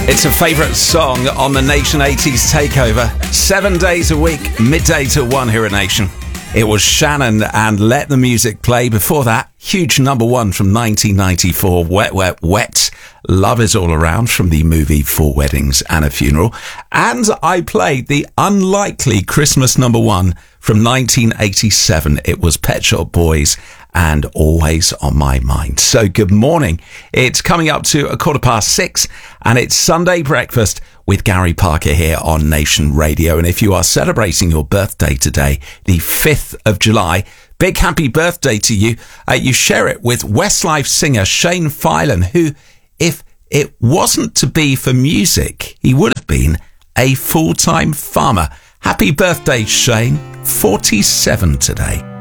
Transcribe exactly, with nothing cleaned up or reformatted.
It's a favourite song on the Nation eighties Takeover. Seven days a week, midday to one here at Nation. It was Shannon and Let the Music Play. Before that, huge number one from nineteen ninety-four, Wet, Wet, Wet. Love Is All Around from the movie Four Weddings and a Funeral. And I played the unlikely Christmas number one from nineteen eighty-seven. It was Pet Shop Boys and Always on My Mind. So good morning. It's coming up to a quarter past six and it's Sunday breakfast with Gary Parker here on Nation Radio. And if you are celebrating your birthday today, the fifth of July, big happy birthday to you. Uh, you share it with Westlife singer Shane Filan, who, if it wasn't to be for music, he would have been a full-time farmer. Happy birthday, Shane. forty-seven today.